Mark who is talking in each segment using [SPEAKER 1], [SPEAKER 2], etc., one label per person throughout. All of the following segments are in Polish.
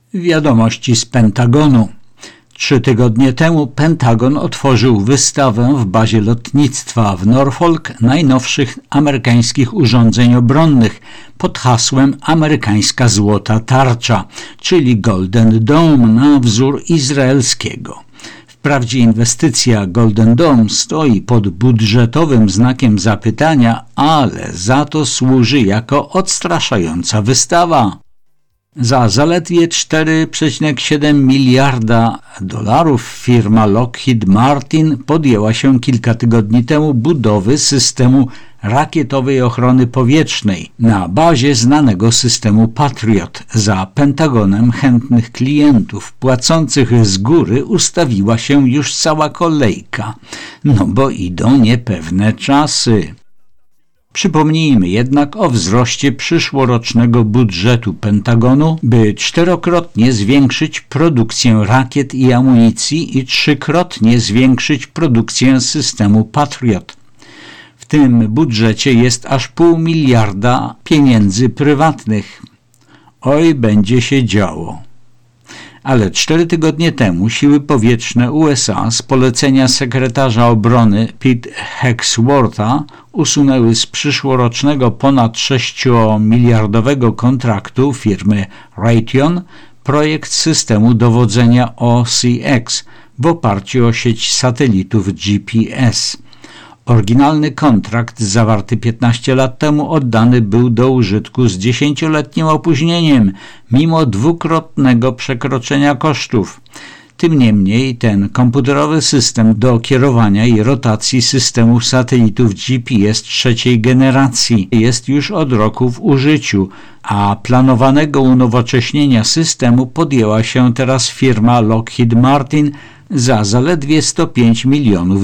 [SPEAKER 1] Wiadomości z Pentagonu. 3 tygodnie temu Pentagon otworzył wystawę w bazie lotnictwa w Norfolk najnowszych amerykańskich urządzeń obronnych pod hasłem Amerykańska Złota Tarcza, czyli Golden Dome na wzór izraelskiego. Wprawdzie inwestycja Golden Dome stoi pod budżetowym znakiem zapytania, ale za to służy jako odstraszająca wystawa. Za zaledwie $4,7 miliarda firma Lockheed Martin podjęła się kilka tygodni temu budowy systemu rakietowej ochrony powietrznej na bazie znanego systemu Patriot. Za Pentagonem chętnych klientów płacących z góry ustawiła się już cała kolejka, bo idą niepewne czasy. Przypomnijmy jednak o wzroście przyszłorocznego budżetu Pentagonu, by 4-krotnie zwiększyć produkcję rakiet i amunicji i 3-krotnie zwiększyć produkcję systemu Patriot. W tym budżecie jest aż $0,5 miliarda pieniędzy prywatnych. Oj, będzie się działo. Ale 4 tygodnie temu siły powietrzne USA z polecenia sekretarza obrony Pete Hexwortha usunęły z przyszłorocznego ponad $6-miliardowego kontraktu firmy Raytheon projekt systemu dowodzenia OCX w oparciu o sieć satelitów GPS. Oryginalny kontrakt zawarty 15 lat temu oddany był do użytku z 10-letnim opóźnieniem, mimo 2-krotnego przekroczenia kosztów. Tym niemniej ten komputerowy system do kierowania i rotacji systemów satelitów GPS 3. generacji jest już od roku w użyciu, a planowanego unowocześnienia systemu podjęła się teraz firma Lockheed Martin za zaledwie $105 milionów.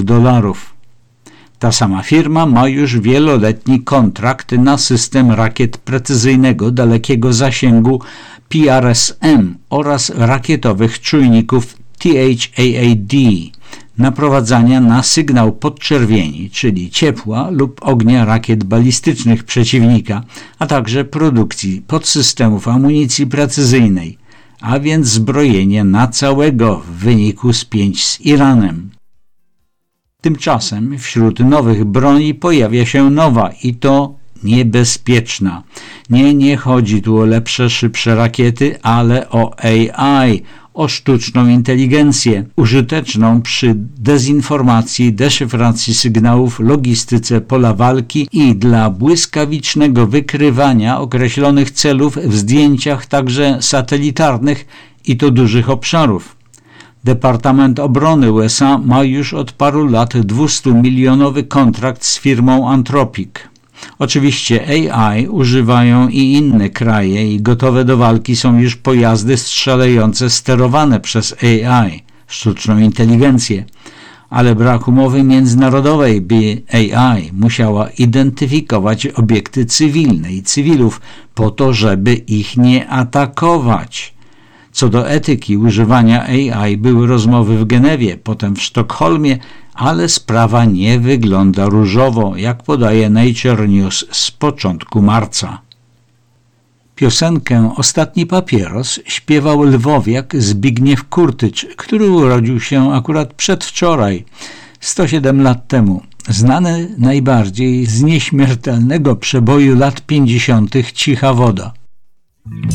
[SPEAKER 1] Ta sama firma ma już wieloletni kontrakt na system rakiet precyzyjnego dalekiego zasięgu PRS-M oraz rakietowych czujników THAAD, naprowadzania na sygnał podczerwieni, czyli ciepła lub ognia rakiet balistycznych przeciwnika, a także produkcji podsystemów amunicji precyzyjnej, a więc zbrojenie na całego w wyniku spięć z Iranem. Tymczasem wśród nowych broni pojawia się nowa i to niebezpieczna. Nie chodzi tu o lepsze, szybsze rakiety, ale o AI, o sztuczną inteligencję, użyteczną przy dezinformacji, deszyfracji sygnałów, logistyce pola walki i dla błyskawicznego wykrywania określonych celów w zdjęciach także satelitarnych i to dużych obszarów. Departament Obrony USA ma już od paru lat $200-milionowy kontrakt z firmą Anthropic. Oczywiście AI używają i inne kraje i gotowe do walki są już pojazdy strzelające sterowane przez AI, sztuczną inteligencję, ale brak umowy międzynarodowej, by AI musiała identyfikować obiekty cywilne i cywilów po to, żeby ich nie atakować. Co do etyki używania AI były rozmowy w Genewie, potem w Sztokholmie, ale sprawa nie wygląda różowo, jak podaje Nature News z początku marca. Piosenkę Ostatni papieros śpiewał lwowiak Zbigniew Kurtycz, który urodził się akurat przedwczoraj, 107 lat temu. Znany najbardziej z nieśmiertelnego przeboju lat 50. Cicha woda.